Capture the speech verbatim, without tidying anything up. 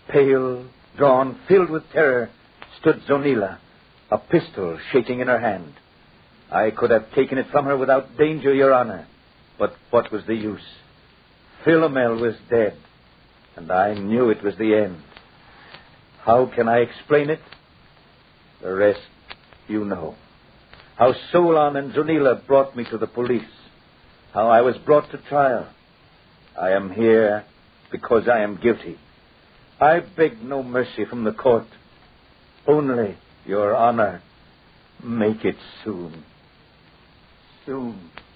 Pale, drawn, filled with terror, stood Zonila, a pistol shaking in her hand. I could have taken it from her without danger, Your Honor. But what was the use? Philomel was dead, and I knew it was the end. How can I explain it? The rest you know. How Solon and Zonila brought me to the police. How I was brought to trial. I am here because I am guilty. I beg no mercy from the court. Only, Your Honor, make it soon. Soon.